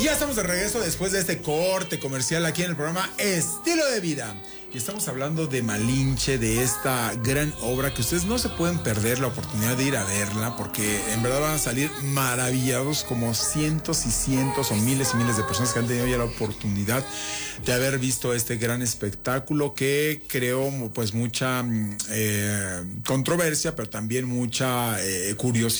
Y ya estamos de regreso después de este corte comercial aquí en el programa Estilo de Vida. Y estamos hablando de Malinche, de esta gran obra que ustedes no se pueden perder la oportunidad de ir a verla, porque en verdad van a salir maravillados, como cientos y cientos o miles y miles de personas que han tenido ya la oportunidad de haber visto este gran espectáculo que creó pues mucha controversia, pero también mucha curiosidad